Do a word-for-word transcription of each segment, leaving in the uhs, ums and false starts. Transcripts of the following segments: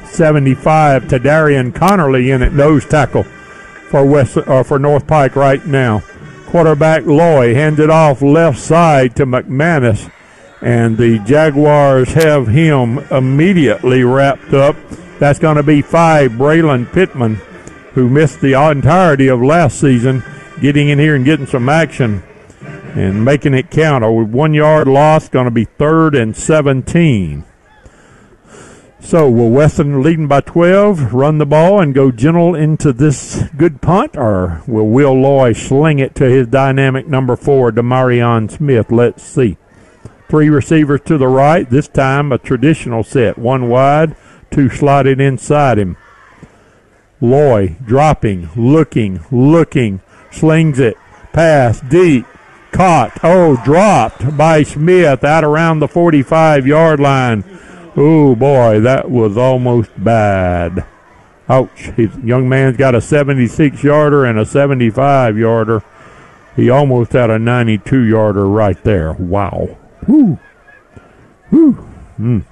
seventy-five to Darian Connerly in at nose tackle for West or for North Pike right now. Quarterback Loy hands it off left side to McManus, and the Jaguars have him immediately wrapped up. That's going to be five. Braylon Pittman, who missed the entirety of last season, getting in here and getting some action and making it count. A one-yard loss, going to be third and seventeen. So will Weston, leading by twelve, run the ball and go gentle into this good punt, or will Will Loy sling it to his dynamic number four, Demarion Smith? Let's see. Three receivers to the right, this time a traditional set. One wide, two slotted inside him. Loy dropping, looking, looking, slings it, pass deep, caught, oh, dropped by Smith out around the forty-five-yard line. Oh, boy, that was almost bad. Ouch. His young man's got a seventy-six-yarder and a seventy-five-yarder. He almost had a ninety-two-yarder right there. Wow. Whew. Whew. Mm.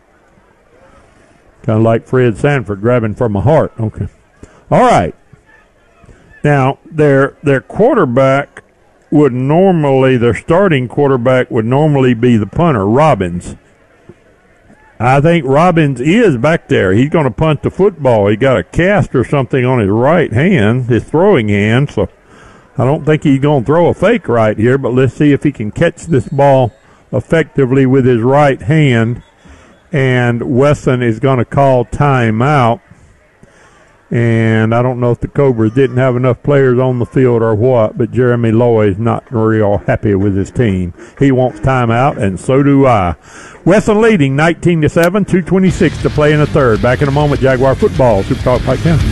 Kind of like Fred Sanford grabbing from my heart. Okay. All right. Now, their their quarterback would normally, their starting quarterback would normally be the punter, Robbins. I think Robbins is back there. He's going to punt the football. He got a cast or something on his right hand, his throwing hand, so I don't think he's going to throw a fake right here, but let's see if he can catch this ball effectively with his right hand. And Wesson is going to call timeout. And I don't know if the Cobras didn't have enough players on the field or what, but Jeremy Loy is not real happy with his team. He wants timeout, and so do I. Wesson leading nineteen to seven, two twenty-six to play in the third. Back in a moment, Jaguar football, Super Talk Pike County.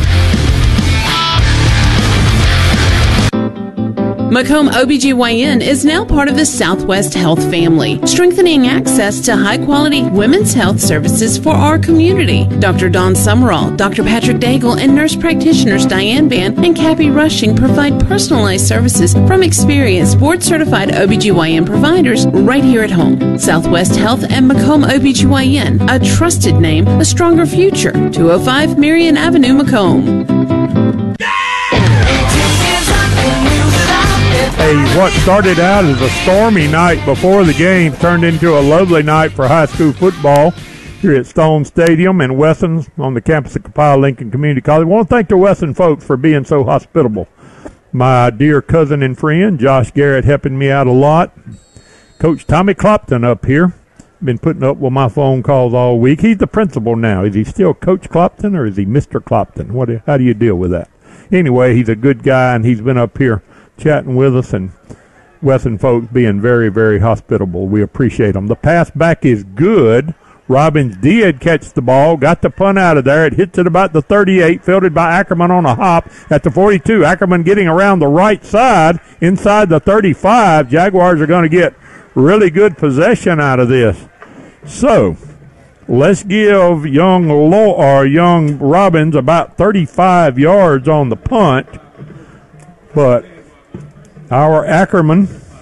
Macomb O B G Y N is now part of the Southwest Health family, strengthening access to high-quality women's health services for our community. Doctor Dawn Summerall, Doctor Patrick Daigle, and nurse practitioners Diane Ban and Cappy Rushing provide personalized services from experienced board-certified O B G Y N providers right here at home. Southwest Health and Macomb O B G Y N, a trusted name, a stronger future. two oh five Marion Avenue, Macomb. Hey, what started out as a stormy night before the game turned into a lovely night for high school football here at Stone Stadium and Wesson on the campus of Copiah Lincoln Community College. I want to thank the Wesson folks for being so hospitable. My dear cousin and friend, Josh Garrett, helping me out a lot. Coach Tommy Clopton up here. Been putting up with my phone calls all week. He's the principal now. Is he still Coach Clopton or is he Mister Clopton? What? How do you deal with that? Anyway, he's a good guy, and he's been up here chatting with us, and Wesson folks being very, very hospitable. We appreciate them. The pass back is good. Robbins did catch the ball, got the punt out of there. It hits it about the thirty-eight, fielded by Ackerman on a hop at the forty-two. Ackerman getting around the right side, inside the thirty-five. Jaguars are going to get really good possession out of this. So let's give young Lo- or young Robbins about thirty-five yards on the punt, but our Ackerman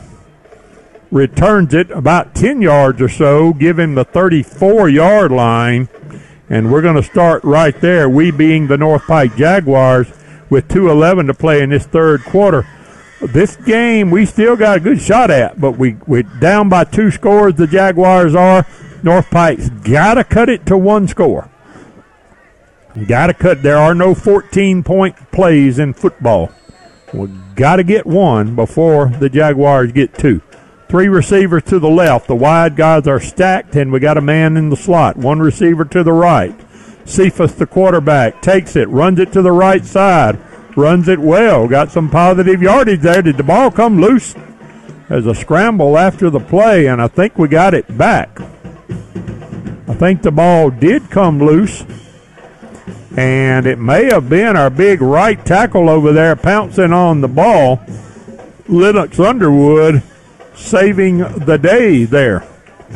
returns it about ten yards or so, give him the thirty-four-yard line, and we're going to start right there, we being the North Pike Jaguars, with two eleven to play in this third quarter. This game we still got a good shot at, but we, we're down by two scores, the Jaguars are. North Pike's got to cut it to one score. Got to cut. There are no fourteen-point plays in football. We got to get one before the Jaguars get two. Three receivers to the left. The wide guys are stacked, and we got a man in the slot. One receiver to the right. Cephas, the quarterback, takes it, runs it to the right side, runs it well. Got some positive yardage there. Did the ball come loose? There's a scramble after the play, and I think we got it back. I think the ball did come loose. And it may have been our big right tackle over there pouncing on the ball. Lennox Underwood saving the day there.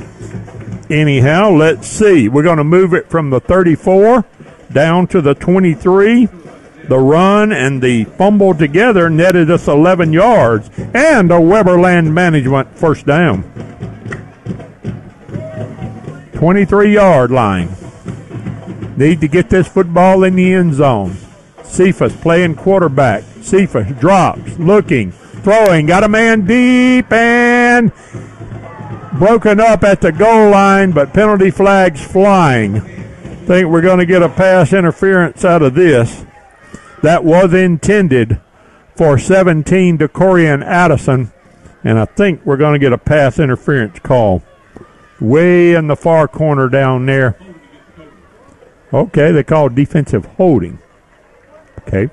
Anyhow, let's see. We're going to move it from the thirty-four down to the twenty-three. The run and the fumble together netted us eleven yards. And a Weber Land Management first down. twenty-three-yard line. Need to get this football in the end zone. Cephas playing quarterback. Cephas drops, looking, throwing, got a man deep and broken up at the goal line, but penalty flags flying. Think we're going to get a pass interference out of this. That was intended for seventeen to Corian Addison, and I think we're going to get a pass interference call way in the far corner down there. Okay, they call defensive holding. Okay.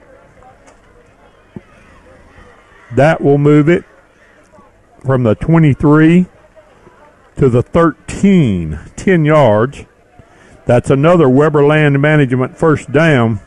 That will move it from the twenty-three to the thirteen, ten yards. That's another Weber Land Management first down.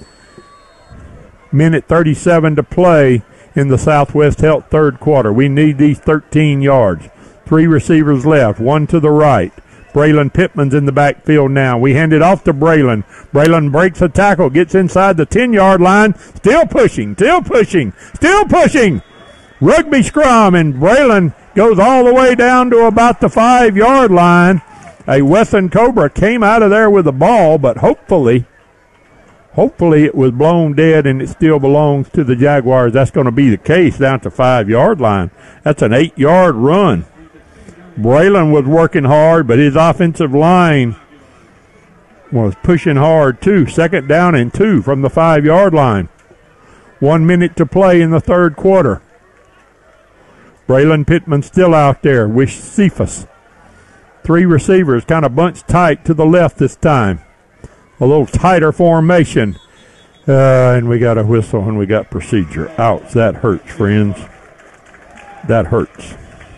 Minute thirty-seven to play in the Southwest Health third quarter. We need these thirteen yards. Three receivers left, one to the right. Braylon Pittman's in the backfield now. We hand it off to Braylon. Braylon breaks a tackle, gets inside the ten-yard line. Still pushing, still pushing, still pushing. Rugby scrum, and Braylon goes all the way down to about the five-yard line. A Wesson Cobra came out of there with the ball, but hopefully, hopefully it was blown dead and it still belongs to the Jaguars. That's going to be the case down to five-yard line. That's an eight-yard run. Braylon was working hard, but his offensive line was pushing hard too. Second down and two from the five-yard line. One minute to play in the third quarter. Braylon Pittman still out there with Cephas. Three receivers kind of bunched tight to the left this time. A little tighter formation. Uh, and we got a whistle and we got procedure. Ouch, that hurts, friends. That hurts.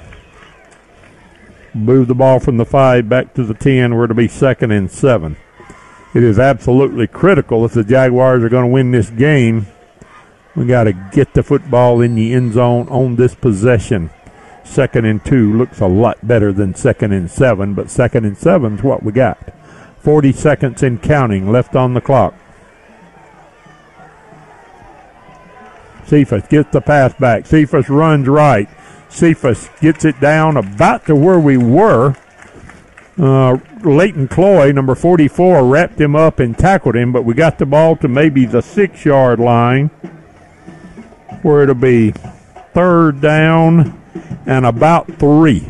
Move the ball from the five back to the ten. We're to be second and seven. It is absolutely critical if the Jaguars are going to win this game. We got to get the football in the end zone on this possession. Second and two looks a lot better than second and seven, but second and seven's what we got. forty seconds and counting left on the clock. Cephas gets the pass back. Cephas runs right. Cephas gets it down about to where we were. Uh, Leighton Cloy, number forty-four, wrapped him up and tackled him, but we got the ball to maybe the six-yard line, where it'll be third down and about three.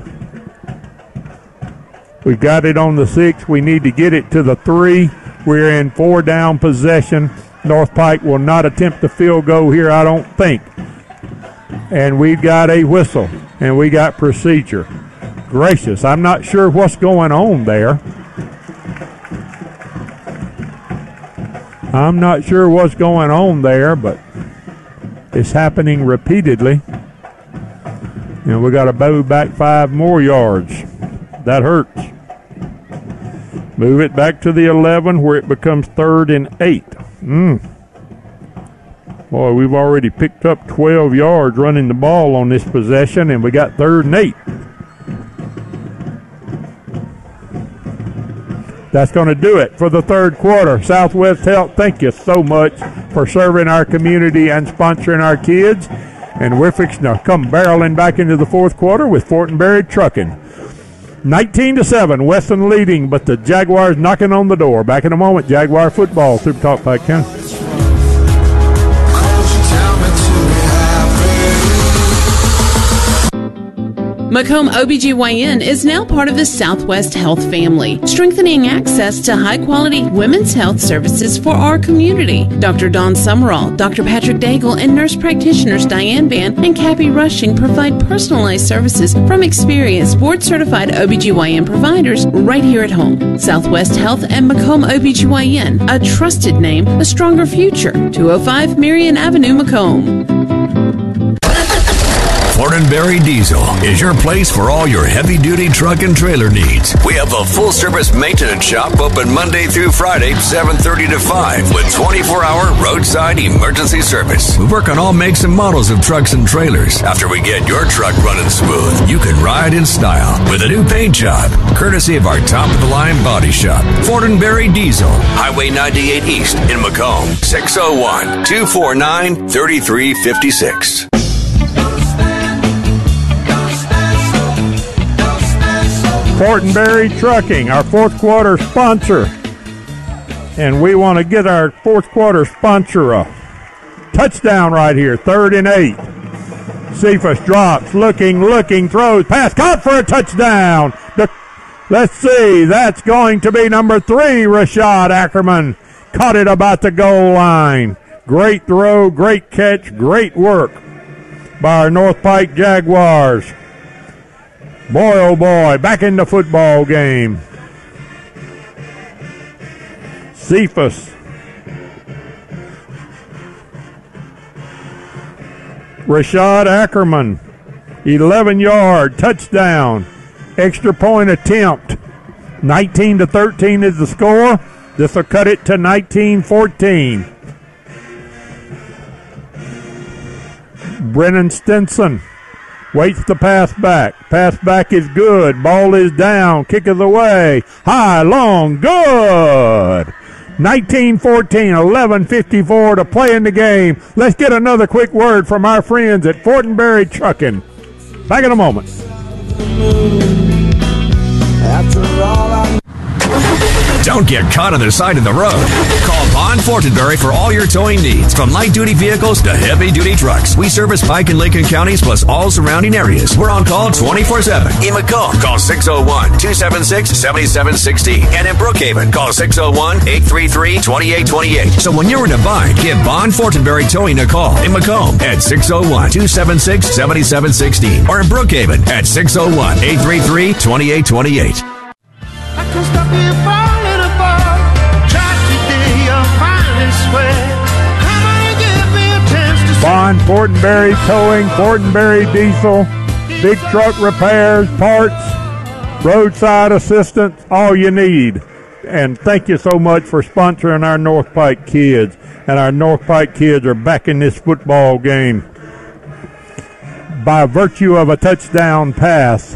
We've got it on the six. We need to get it to the three. We're in four-down possession. North Pike will not attempt the field goal here, I don't think. And we've got a whistle, and we got procedure. Gracious, I'm not sure what's going on there. I'm not sure what's going on there, but it's happening repeatedly. And we got to move back five more yards. That hurts. Move it back to the eleven where it becomes third and eight. Mm. Boy, we've already picked up twelve yards running the ball on this possession, and we got third and eight. That's going to do it for the third quarter. Southwest Health, thank you so much for serving our community and sponsoring our kids. And we're fixing to come barreling back into the fourth quarter with Fortenberry Trucking. nineteen to seven, Weston leading, but the Jaguars knocking on the door. Back in a moment, Jaguar football, Super Talk Pike County. Macomb O B G Y N is now part of the Southwest Health family, strengthening access to high-quality women's health services for our community. Doctor Dawn Summerall, Doctor Patrick Daigle, and nurse practitioners Diane Van and Cappy Rushing provide personalized services from experienced board-certified O B G Y N providers right here at home. Southwest Health and Macomb O B G Y N, a trusted name, a stronger future. two oh five Marion Avenue, Macomb. Fortenberry Diesel is your place for all your heavy-duty truck and trailer needs. We have a full-service maintenance shop open Monday through Friday, seven thirty to five, with twenty-four hour roadside emergency service. We work on all makes and models of trucks and trailers. After we get your truck running smooth, you can ride in style with a new paint job, courtesy of our top-of-the-line body shop. Fortenberry Diesel, Highway ninety-eight East in Macomb, six oh one, two four nine, three three five six. Fortenberry Trucking, our fourth quarter sponsor. And we want to get our fourth quarter sponsor a touchdown right here, third and eight. Cephas drops, looking, looking, throws, pass, caught for a touchdown. The, let's see, that's going to be number three, Rashad Ackerman. Caught it about the goal line. Great throw, great catch, great work by our North Pike Jaguars. Boy, oh boy, back in the football game. Cephas. Rashad Ackerman, eleven-yard touchdown, extra point attempt. nineteen to thirteen is the score. This will cut it to nineteen fourteen. Brennan Stinson waits the pass back. Pass back is good. Ball is down. Kick is away. High, long, good. nineteen fourteen, eleven fifty-four to play in the game. Let's get another quick word from our friends at Fortenberry Trucking. Back in a moment. After all I Don't get caught on the side of the road. Call Bond Fortenberry for all your towing needs, from light-duty vehicles to heavy-duty trucks. We service Pike and Lincoln counties plus all surrounding areas. We're on call twenty-four seven. In Macomb, call six oh one, two seven six, seven seven one six. And in Brookhaven, call six oh one, eight three three, two eight two eight. So when you're in a bind, give Bond Fortenberry Towing a call. In Macomb at six oh one, two seven six, seven seven one six. Or in Brookhaven at six oh one, eight three three, two eight two eight. I can't stop you falling apart. Try to do your finest way. Come on, give me a chance to Bond Fortenberry Towing, Fortenberry Diesel, big truck repairs, parts, roadside assistance, all you need. And thank you so much for sponsoring our North Pike kids. And our North Pike kids are back in this football game by virtue of a touchdown pass.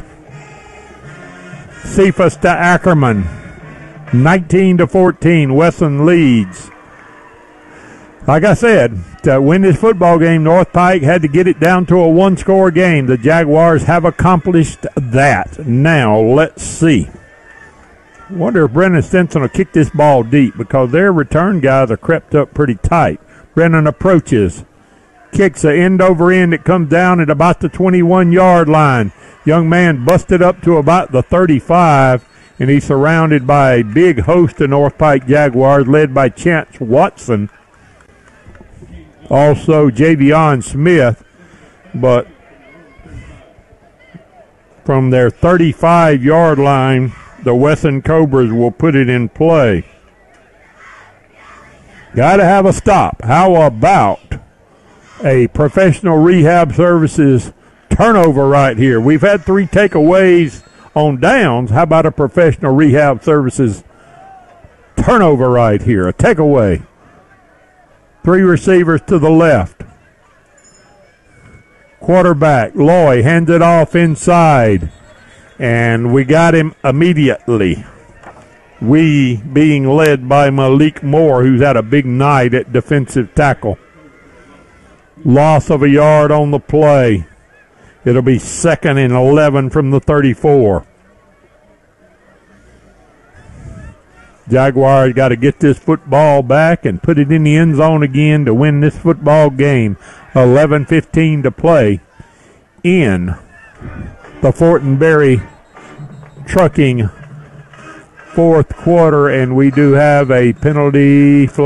Cephas to Ackerman, nineteen to fourteen. Wesson leads. Like I said, to win this football game, North Pike had to get it down to a one-score game. The Jaguars have accomplished that. Now, let's see. I wonder if Brennan Stinson will kick this ball deep, because their return guys are crept up pretty tight. Brennan approaches, kicks a end over end. It comes down at about the twenty-one-yard line. Young man busted up to about the thirty-five, and he's surrounded by a big host of North Pike Jaguars led by Chance Watson. Also Javion Smith, but from their thirty-five-yard line, the Wesson Cobras will put it in play. Got to have a stop. How about a Professional Rehab Services turnover right here? We've had three takeaways on downs. How about a Professional Rehab Services turnover right here? A takeaway. Three receivers to the left. Quarterback, Loy, hands it off inside. And we got him immediately. We being led by Malik Moore, who's had a big night at defensive tackle. Loss of a yard on the play. It'll be second and eleven from the thirty-four. Jaguars got to get this football back and put it in the end zone again to win this football game. eleven fifteen to play in the Fortenberry Trucking fourth quarter, and we do have a penalty flag.